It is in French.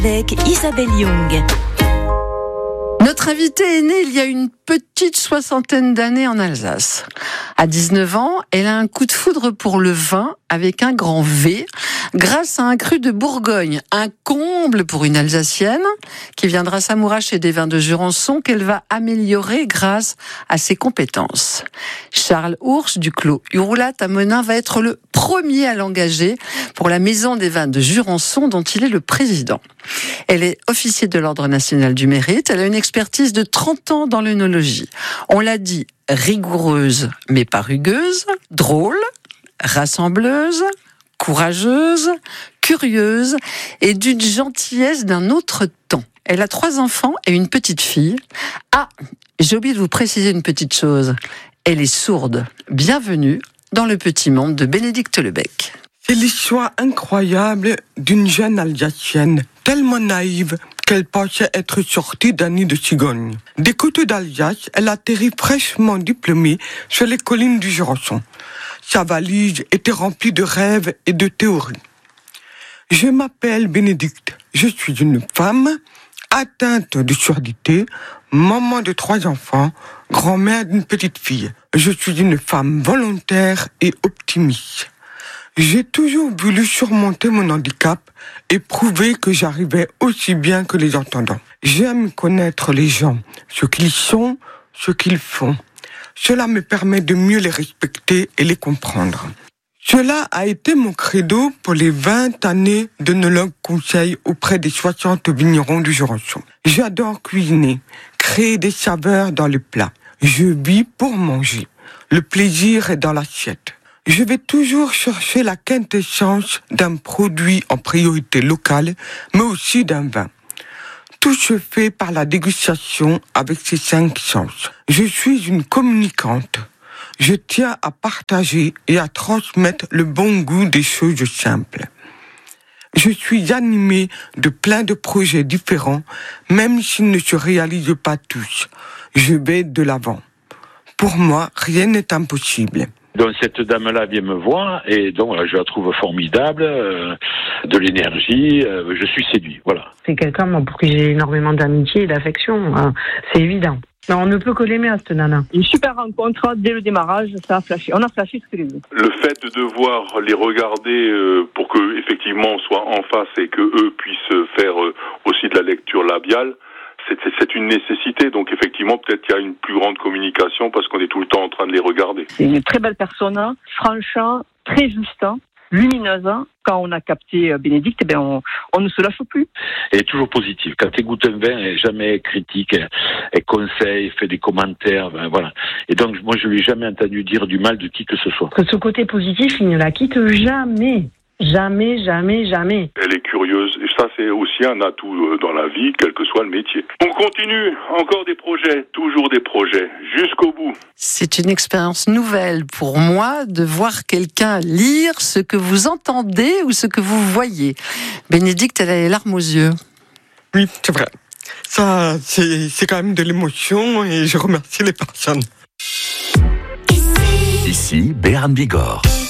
avec Isabelle Young. Notre invitée est née il y a une petite soixantaine d'années en Alsace. À 19 ans, elle a un coup de foudre pour le vin avec un grand V, grâce à un cru de Bourgogne, un comble pour une Alsacienne qui viendra s'amouracher des vins de Jurançon qu'elle va améliorer grâce à ses compétences. Charles Ours du Clos Huroulat à Monin va être le premier à l'engager pour la Maison des vins de Jurançon dont il est le président. Elle est officier de l'Ordre national du mérite, elle a une expertise de 30 ans dans l'œnologie. On l'a dit, rigoureuse mais pas rugueuse, drôle, rassembleuse, courageuse, curieuse et d'une gentillesse d'un autre temps. Elle a 3 enfants et une petite fille. Ah, j'ai oublié de vous préciser une petite chose. Elle est sourde. Bienvenue dans le petit monde de Bénédicte Lebec. C'est l'histoire incroyable d'une jeune Alsacienne, tellement naïve qu'elle pensait être sortie d'un nid de cigogne. Des côtés d'Alsace, elle atterrit fraîchement diplômée sur les collines du Jurançon. Sa valise était remplie de rêves et de théories. Je m'appelle Bénédicte. Je suis une femme atteinte de surdité, maman de 3 enfants, grand-mère d'une petite fille. Je suis une femme volontaire et optimiste. J'ai toujours voulu surmonter mon handicap et prouver que j'arrivais aussi bien que les entendants. J'aime connaître les gens, ce qu'ils sont, ce qu'ils font. Cela me permet de mieux les respecter et les comprendre. Cela a été mon credo pour les 20 années d'œnologue conseil auprès des 60 vignerons du Jurançon. J'adore cuisiner, créer des saveurs dans les plats. Je vis pour manger. Le plaisir est dans l'assiette. Je vais toujours chercher la quintessence d'un produit en priorité locale, mais aussi d'un vin. Tout se fait par la dégustation avec ses 5 sens. Je suis une communicante. Je tiens à partager et à transmettre le bon goût des choses simples. Je suis animée de plein de projets différents, même s'ils ne se réalisent pas tous. Je vais de l'avant. Pour moi, rien n'est impossible. Donc cette dame-là vient me voir et donc je la trouve formidable, de l'énergie, je suis séduit, voilà. C'est quelqu'un pour qui j'ai énormément d'amitié et d'affection, c'est évident. Mais on ne peut que l'aimer à cette nana. Une super rencontre, dès le démarrage, ça a flashé. On a flashé tous les deux. Le fait de devoir les regarder pour que effectivement on soit en face et que eux puissent faire aussi de la lecture labiale, c'est une nécessité, donc effectivement peut-être qu'il y a une plus grande communication parce qu'on est tout le temps en train de les regarder. C'est une très belle personne, franche, très juste, lumineuse. Quand on a capté Bénédicte, on ne se lâche plus. Elle est toujours positive. Quand elle goûte un vin, elle n'est jamais critique, elle conseille, fait des commentaires, voilà. Et donc moi je lui ai jamais entendu dire du mal de qui que ce soit. Ce côté positif, il ne la quitte jamais. Jamais, jamais, jamais. Elle est curieuse et ça c'est aussi un atout dans la vie, quel que soit le métier. On continue, encore des projets, toujours des projets, jusqu'au bout. C'est une expérience nouvelle pour moi de voir quelqu'un lire ce que vous entendez ou ce que vous voyez. Bénédicte, elle a les larmes aux yeux. Oui, c'est vrai. Ça, c'est quand même de l'émotion et je remercie les personnes. Ici, Béarn Bigorre.